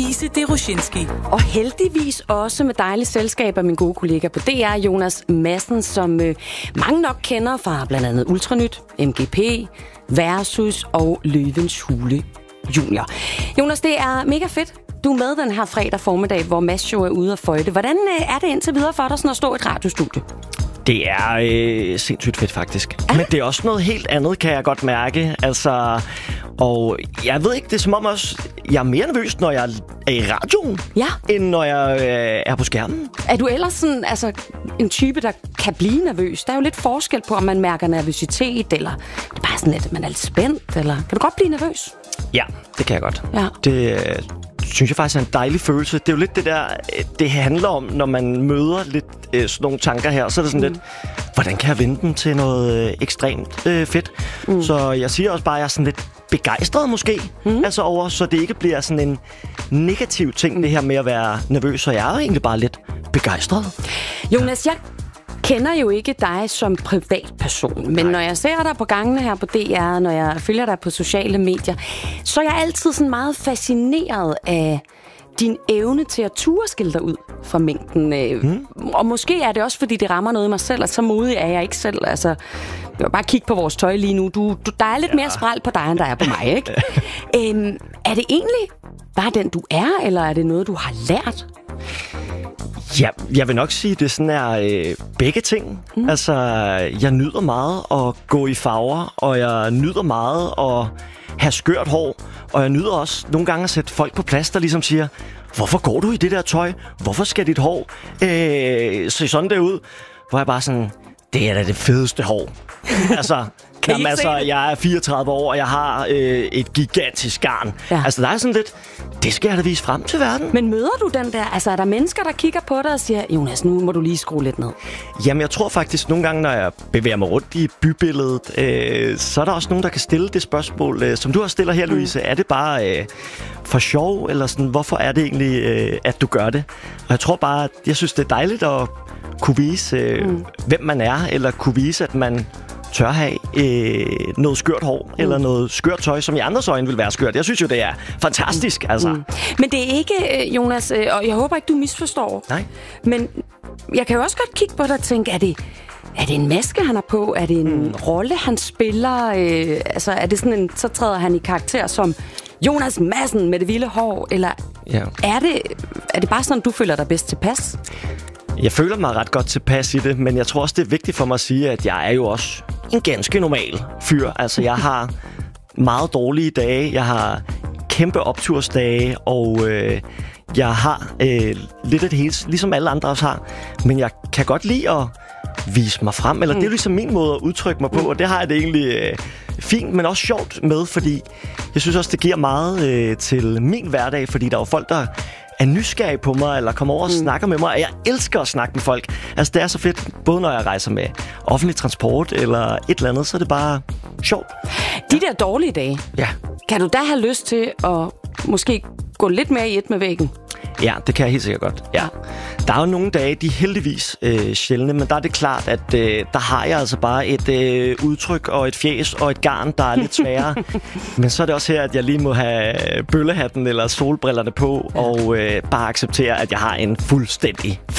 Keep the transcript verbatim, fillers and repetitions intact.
Louise Deroshinski. Og heldigvis også med dejligt selskab af min gode kollega på D R, Jonas Madsen, som øh, mange nok kender fra blandt andet Ultranyt, M G P, Versus og Løvens Hule Junior. Jonas, det er mega fedt. Du er med den her fredag formiddag, hvor Mads Show er ude og føjte. Hvordan øh, er det indtil videre for dig sådan at stå i et radiostudie? Det er øh, sindssygt fedt, faktisk. Ah. Men det er også noget helt andet, kan jeg godt mærke. Altså, og jeg ved ikke, det er som om også, jeg er mere nervøs, når jeg er i radioen, Ja. end når jeg øh, er på skærmen. Er du ellers sådan, altså, en type, der kan blive nervøs? Der er jo lidt forskel på, om man mærker nervøsitet, eller det er bare sådan, at man er lidt spændt, eller kan du godt blive nervøs? Ja, det kan jeg godt. Ja. Det øh, synes jeg faktisk er en dejlig følelse. Det er jo lidt det der, øh, det handler om, når man møder lidt øh, sådan nogle tanker her, så er det sådan mm. lidt, hvordan kan jeg vende dem til noget øh, ekstremt øh, fedt? Mm. Så jeg siger også bare, at jeg er sådan lidt begejstret måske, mm. altså over, så det ikke bliver sådan en negativ ting, det her med at være nervøs, så jeg er jo egentlig bare lidt begejstret. Jonas, jeg kender jo ikke dig som privatperson, men Nej. når jeg ser dig på gangene her på D R, når jeg følger dig på sociale medier, så er jeg altid sådan meget fascineret af din evne til at ture skille dig ud fra mængden. Mm. Og måske er det også, fordi det rammer noget i mig selv, og så modig er jeg ikke selv. Altså, bare kig på vores tøj lige nu. Du, du, der er lidt ja. mere spræl på dig, end der er på mig, ikke? øhm, er det egentlig bare den, du er, eller er det noget, du har lært? Ja, jeg vil nok sige, at det sådan er øh, begge ting. Mm. Altså, jeg nyder meget at gå i farver, og jeg nyder meget at have skørt hår, og jeg nyder også nogle gange at sætte folk på plads, der ligesom siger, hvorfor går du i det der tøj? Hvorfor skal dit hår øh, se sådan der ud? Hvor jeg bare sådan, det er da det fedeste hår. altså... Jamen, altså, jeg er fireogtredive år, og jeg har øh, et gigantisk garn. Ja. Altså, der er sådan lidt, det skal jeg da vise frem til verden. Men møder du den der, altså er der mennesker, der kigger på dig og siger, Jonas, nu må du lige skrue lidt ned? Jamen, jeg tror faktisk, nogle gange, når jeg bevæger mig rundt i bybilledet, øh, så er der også nogen, der kan stille det spørgsmål, øh, som du også stiller her, Louise. Mm. Er det bare øh, for sjov, eller sådan, hvorfor er det egentlig, øh, at du gør det? Og jeg tror bare, at jeg synes, det er dejligt at kunne vise, øh, mm. hvem man er, eller kunne vise, at man tør have øh, noget skørt hår, mm. eller noget skørt tøj, som i andres øjne vil være skørt. Jeg synes jo, det er fantastisk, altså. Mm. Men det er ikke, Jonas, og jeg håber ikke, du misforstår. Nej. Men jeg kan jo også godt kigge på dig og tænke, er det, er det en maske, han er på? Er det en mm. rolle, han spiller? Øh, altså, er det sådan en, så træder han i karakter som Jonas Madsen med det vilde hår? Eller ja. er, det, er det bare sådan, du føler dig bedst tilpas? Jeg føler mig ret godt tilpas i det, men jeg tror også, det er vigtigt for mig at sige, at jeg er jo også en ganske normal fyr. Altså, jeg har meget dårlige dage, jeg har kæmpe optursdage, og øh, jeg har øh, lidt af det hele, ligesom alle andre også har. Men jeg kan godt lide at vise mig frem, eller mm. det er ligesom min måde at udtrykke mig på, og det har jeg det egentlig øh, fint, men også sjovt med, fordi jeg synes også, det giver meget øh, til min hverdag, fordi der er jo folk, der er nysgerrige på mig, eller kommer over og mm. snakker med mig, og jeg elsker at snakke med folk. Altså, det er så fedt, både når jeg rejser med offentlig transport, eller et eller andet, så er det bare sjovt. De der dårlige dage, ja. kan du da have lyst til at måske gå lidt mere i et med væggen? Ja, det kan jeg helt sikkert godt. Ja. Der er jo nogle dage, de er heldigvis øh, sjældne, men der er det klart, at øh, der har jeg altså bare et øh, udtryk og et fjæs og et garn, der er lidt sværere. Men så er det også her, at jeg lige må have bøllehatten eller solbrillerne på, ja. og øh, bare acceptere, at jeg har en fuldstændig